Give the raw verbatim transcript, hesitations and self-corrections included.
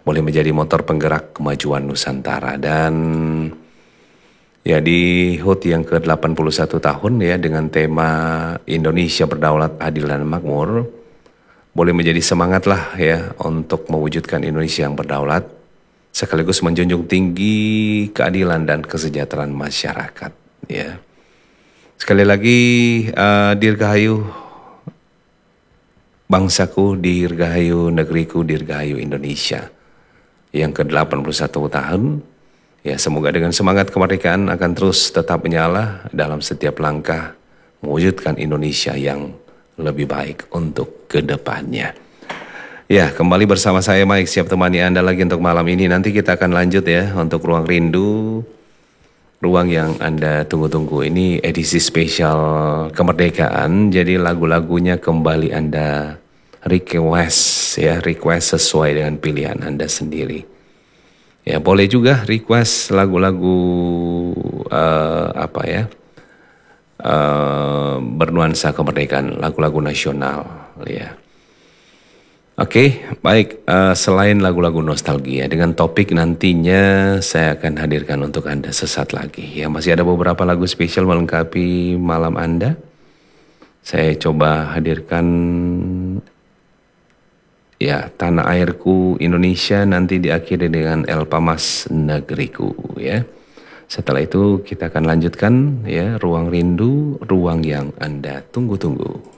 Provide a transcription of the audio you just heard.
boleh menjadi motor penggerak kemajuan Nusantara. Dan ya di H U T yang ke delapan puluh satu tahun ya dengan tema Indonesia Berdaulat, Adil dan Makmur, boleh menjadi semangat lah ya untuk mewujudkan Indonesia yang berdaulat, sekaligus menjunjung tinggi keadilan dan kesejahteraan masyarakat ya. Sekali lagi uh, dirgahayu bangsaku, dirgahayu negeriku, dirgahayu Indonesia yang ke delapan puluh satu tahun. Ya, semoga dengan semangat kemerdekaan akan terus tetap menyala dalam setiap langkah mewujudkan Indonesia yang lebih baik untuk kedepannya. Ya, kembali bersama saya Mike, siap temani Anda lagi untuk malam ini. Nanti kita akan lanjut ya untuk Ruang Rindu, ruang yang Anda tunggu-tunggu. Ini edisi spesial kemerdekaan, jadi lagu-lagunya kembali Anda request ya, request sesuai dengan pilihan Anda sendiri. Ya, boleh juga request lagu-lagu uh, apa ya, uh, bernuansa kemerdekaan, lagu-lagu nasional ya. Oke, baik. Uh, selain lagu-lagu nostalgia, dengan topik nantinya saya akan hadirkan untuk Anda sesaat lagi. Ya, masih ada beberapa lagu spesial melengkapi malam Anda. Saya coba hadirkan ya Tanah Airku Indonesia, nanti diakhiri dengan Elpa Mas Negeriku ya. Setelah itu kita akan lanjutkan ya Ruang Rindu, ruang yang Anda tunggu-tunggu.